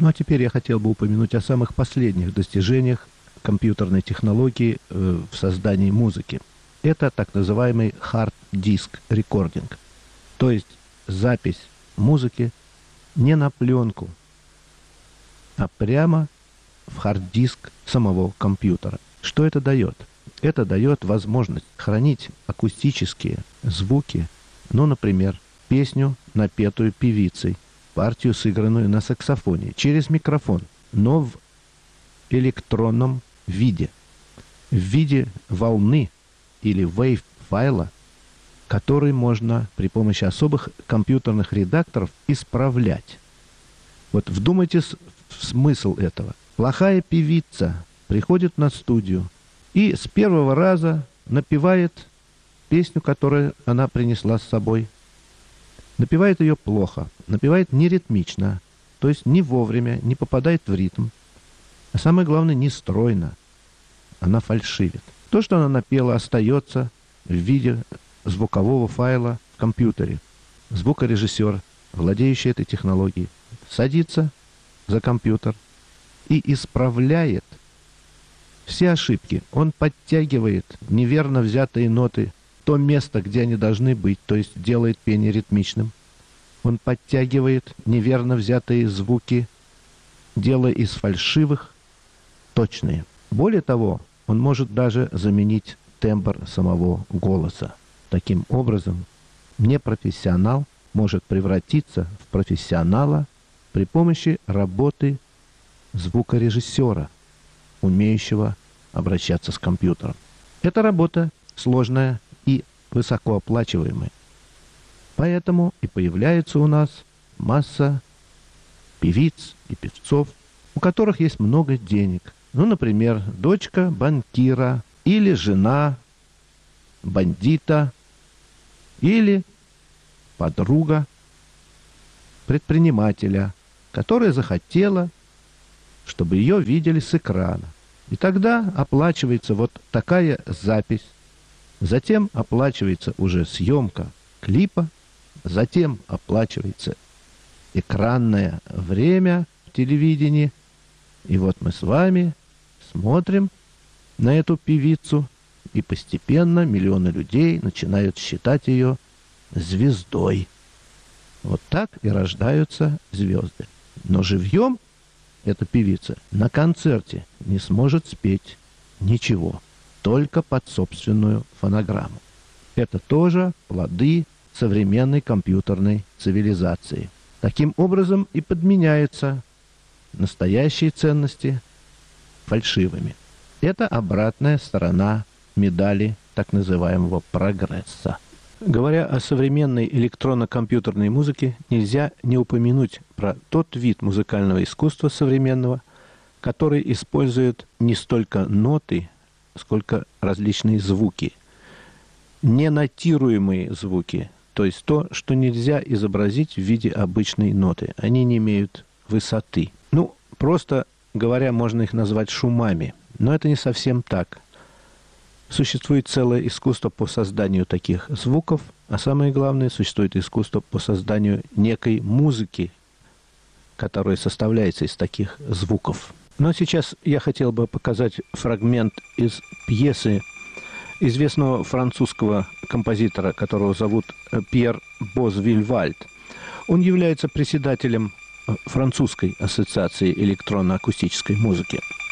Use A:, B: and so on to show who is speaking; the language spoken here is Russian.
A: Ну а теперь я хотел бы упомянуть о самых последних достижениях компьютерной технологии в создании музыки. Это так называемый hard disk recording, то есть запись музыки не на пленку, а прямо в хард-диск самого компьютера. Что это дает? Это дает возможность хранить акустические звуки, ну, например, песню, напетую певицей, партию, сыгранную на саксофоне, через микрофон, но в электронном виде, в виде волны или wave-файла, который можно при помощи особых компьютерных редакторов исправлять. Вот вдумайтесь в смысл этого. Плохая певица приходит на студию и с первого раза напевает песню, которую она принесла с собой. Напевает ее плохо, напевает неритмично, то есть не вовремя, не попадает в ритм. А самое главное, не стройно. Она фальшивит. То, что она напела, остается в виде звукового файла в компьютере. Звукорежиссер, владеющий этой технологией, садится за компьютер и исправляет все ошибки. Он подтягивает неверно взятые ноты в то место, где они должны быть, то есть делает пение ритмичным. Он подтягивает неверно взятые звуки, делая из фальшивых точные. Более того, он может даже заменить тембр самого голоса. Таким образом, непрофессионал может превратиться в профессионала при помощи работы звукорежиссера, умеющего обращаться с компьютером. Эта работа сложная и высокооплачиваемая. Поэтому и появляется у нас масса певиц и певцов, у которых есть много денег. Ну, например, дочка банкира или жена бандита или подруга предпринимателя, которая захотела, чтобы ее видели с экрана. И тогда оплачивается вот такая запись, затем оплачивается уже съемка клипа, затем оплачивается экранное время в телевидении. И вот мы с вами смотрим на эту певицу, и постепенно миллионы людей начинают считать ее звездой. Вот так и рождаются звезды. Но живьем эта певица на концерте не сможет спеть ничего, только под собственную фонограмму. Это тоже плоды современной компьютерной цивилизации. Таким образом и подменяются настоящие ценности фальшивыми. Это обратная сторона медали так называемого прогресса. Говоря о современной электронно-компьютерной музыке, нельзя не упомянуть про тот вид музыкального искусства современного, который использует не столько ноты, сколько различные звуки. Ненотируемые звуки, то есть то, что нельзя изобразить в виде обычной ноты. Они не имеют высоты. Ну, просто говоря, можно их назвать шумами. Но это не совсем так. Существует целое искусство по созданию таких звуков, а самое главное, существует искусство по созданию некой музыки, которая составляется из таких звуков. Но сейчас я хотел бы показать фрагмент из пьесы известного французского композитора, которого зовут Пьер Бозвильвальд. Он является председателем французской ассоциации электронно-акустической музыки.